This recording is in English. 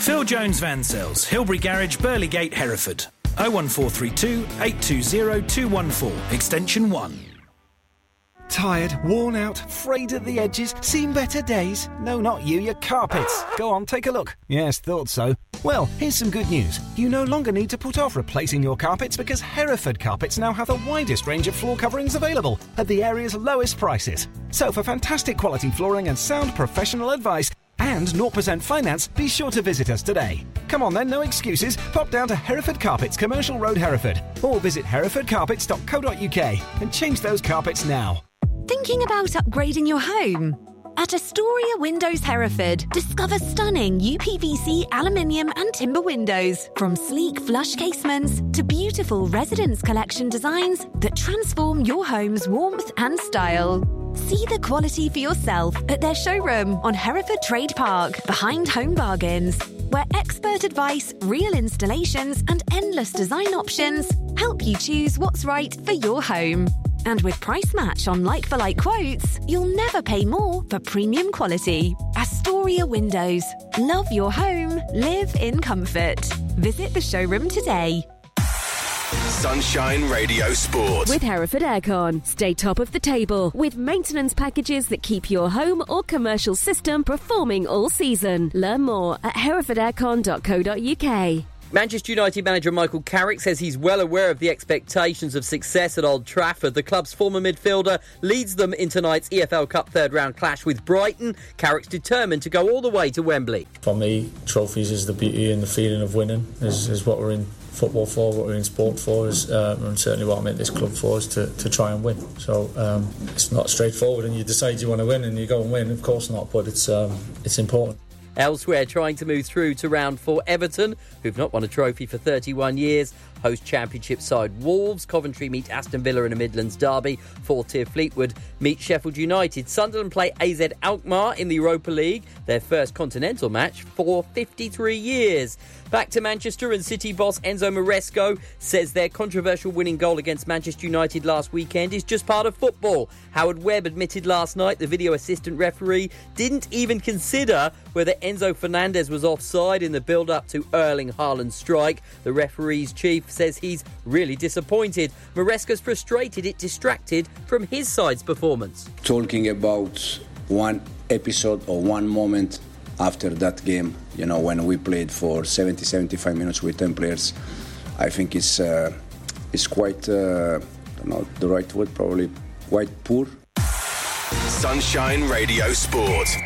Phil Jones Van Sales, Hilbury Garage, Burleygate, Hereford. 01432 820 214, extension 1. Tired, worn out, frayed at the edges, seen better days? No, not you, your carpets. Go on, take a look. Yes, thought so. Well, here's some good news. You no longer need to put off replacing your carpets because Hereford Carpets now have the widest range of floor coverings available at the area's lowest prices. So for fantastic quality flooring and sound professional advice and 0% finance, be sure to visit us today. Come on then, no excuses. Pop down to Hereford Carpets, Commercial Road, Hereford, or visit herefordcarpets.co.uk and change those carpets now. Thinking about upgrading your home? At Astoria Windows Hereford, discover stunning UPVC, aluminium and timber windows. From sleek flush casements to beautiful residence collection designs that transform your home's warmth and style. See the quality for yourself at their showroom on Hereford Trade Park, behind Home Bargains, where expert advice, real installations and endless design options help you choose what's right for your home. And with Price Match on like-for-like quotes, you'll never pay more for premium quality. Astoria Windows. Love your home. Live in comfort. Visit the showroom today. Sunshine Radio Sport. With Hereford Aircon. Stay top of the table with maintenance packages that keep your home or commercial system performing all season. Learn more at herefordaircon.co.uk. Manchester United manager Michael Carrick says he's well aware of the expectations of success at Old Trafford. The club's former midfielder leads them in tonight's EFL Cup third-round clash with Brighton. Carrick's determined to go all the way to Wembley. For me, trophies is the beauty and the feeling of winning, is what we're in football for, what we're in sport for, and certainly what I'm at this club for is to try and win. So it's not straightforward and you decide you want to win and you go and win, of course not, but it's important. Elsewhere, trying to move through to round 4, Everton, who've not won a trophy for 31 years, host Championship side Wolves. Coventry meet Aston Villa in a Midlands derby. 4th-tier Fleetwood meet Sheffield United. Sunderland play AZ Alkmaar in the Europa League, their first continental match for 53 years. Back to Manchester, and City boss Enzo Maresco says their controversial winning goal against Manchester United last weekend is just part of football. Howard Webb admitted last night the video assistant referee didn't even consider whether Enzo Fernandez was offside in the build-up to Erling Haaland's strike. The referee's chief says he's really disappointed. Maresco's frustrated it distracted from his side's performance. Talking about one episode or one moment after that game, you know, when we played for 70-75 minutes with 10 players, I think it's quite, I don't know the right word, probably quite poor. Sunshine Radio Sport.